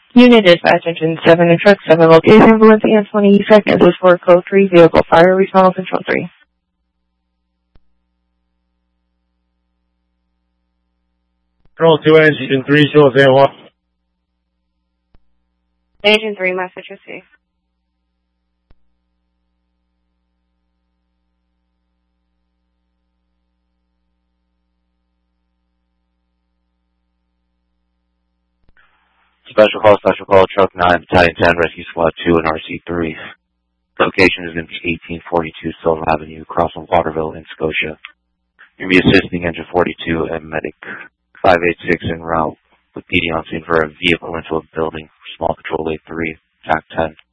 Unit dispatch engine 7 and truck 7 location Valencia 20 seconds is for code 3 vehicle fire response control 3. Control 2 engine 3 shows A1. Engine 3 message received. Special call, truck 9, battalion 10, rescue squad 2 and RC3. Location is going to be 1842 Silver Avenue, across from Waterville in Scotia. You'll be assisting engine 42 and medic 586 en route with PD on scene for a vehicle into a building. Small control 83, TAC 10.